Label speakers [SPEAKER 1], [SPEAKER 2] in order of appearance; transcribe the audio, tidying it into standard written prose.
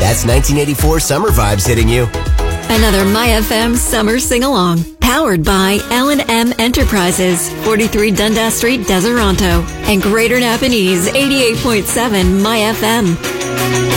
[SPEAKER 1] That's 1984 summer vibes hitting you.
[SPEAKER 2] Another MyFM summer sing-along. Powered by L&M Enterprises, 43 Dundas Street, Deseronto. And Greater Napanese, 88.7 MyFM.